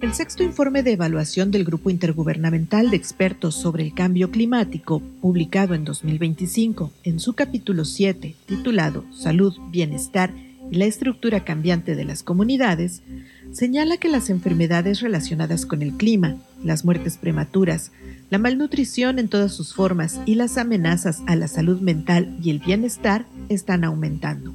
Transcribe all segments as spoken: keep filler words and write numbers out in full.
El sexto informe de evaluación del Grupo Intergubernamental de Expertos sobre el Cambio Climático, publicado en dos mil veinticinco, en su capítulo siete, titulado Salud, Bienestar y la estructura cambiante de las comunidades, señala que las enfermedades relacionadas con el clima, las muertes prematuras, la malnutrición en todas sus formas y las amenazas a la salud mental y el bienestar están aumentando.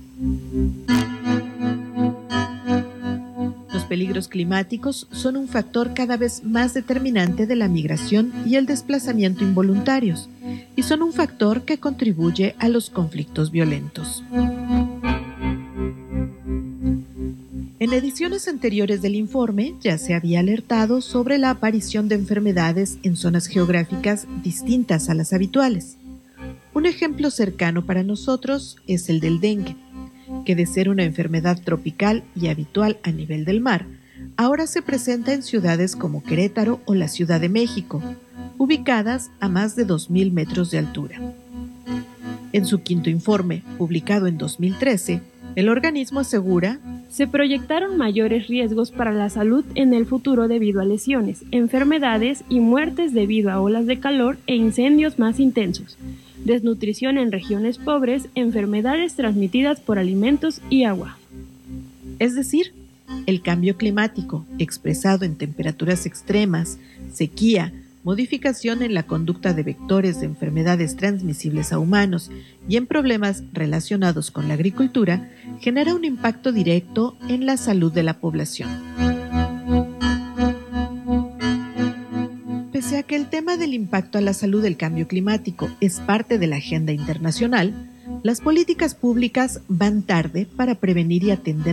Los peligros climáticos son un factor cada vez más determinante de la migración y el desplazamiento involuntarios, y son un factor que contribuye a los conflictos violentos. En ediciones anteriores del informe ya se había alertado sobre la aparición de enfermedades en zonas geográficas distintas a las habituales. Un ejemplo cercano para nosotros es el del dengue, que de ser una enfermedad tropical y habitual a nivel del mar, ahora se presenta en ciudades como Querétaro o la Ciudad de México, ubicadas a más de dos mil metros de altura. En su quinto informe, publicado en dos mil trece, el organismo asegura: se proyectaron mayores riesgos para la salud en el futuro debido a lesiones, enfermedades y muertes debido a olas de calor e incendios más intensos, desnutrición en regiones pobres, enfermedades transmitidas por alimentos y agua. Es decir, el cambio climático, expresado en temperaturas extremas, sequía, modificación en la conducta de vectores de enfermedades transmisibles a humanos y en problemas relacionados con la agricultura, genera un impacto directo en la salud de la población. Pese a que el tema del impacto a la salud del cambio climático es parte de la agenda internacional, las políticas públicas van tarde para prevenir y atender